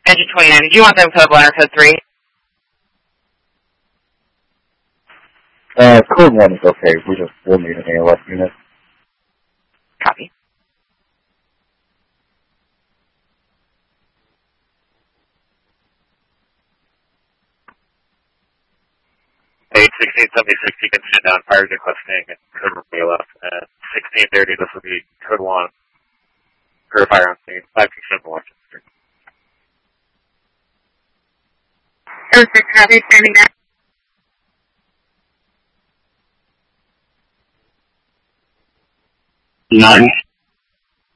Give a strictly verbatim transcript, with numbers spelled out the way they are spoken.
Engine twenty-nine, did you want them code one or code three? Uh, code one is okay. We just will need an A L S unit. Copy. Eight sixteen seventy six, you can sit down prior to requesting code one A L S. And sixteen thirty, this will be code one. Purifier on scene. Five six seven Washington Street. Oh six, copy, standing back. Nine.